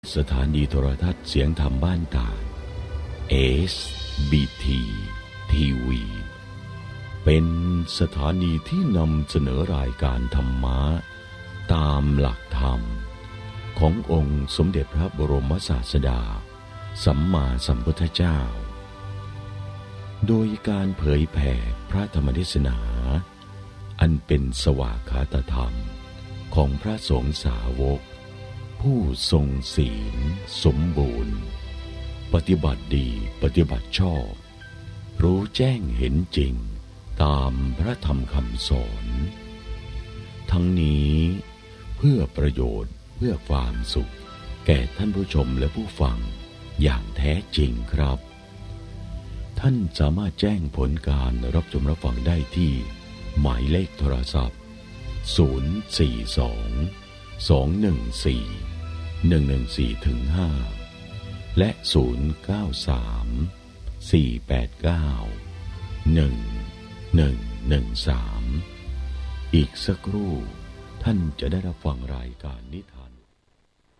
สถานีโทรทัศน์เสียงธรรมบ้านตาด SBT TV เป็นสถานีที่นำเสนอรายการธรรมะตามหลักธรรมขององค์สมเด็จพระบรมศาสดาสัมมาสัมพุทธเจ้าโดยการเผยแผ่พระธรรมเทศนาอันเป็นสวากขาตธรรมของพระสงฆ์สาวกผู้ทรงศีลสมบูรณ์ปฏิบัติดีปฏิบัติชอบรู้แจ้งเห็นจริงตามพระธรรมคำสอนทั้งนี้เพื่อประโยชน์เพื่อความสุขแก่ท่านผู้ชมและผู้ฟังอย่างแท้จริงครับท่านสามารถแจ้งผลการรับชมรับฟังได้ที่หมายเลขโทรศัพท์042-214-114-5และ093-489-1113อีกสักครู่ท่านจะได้รับฟังรายการนิทาน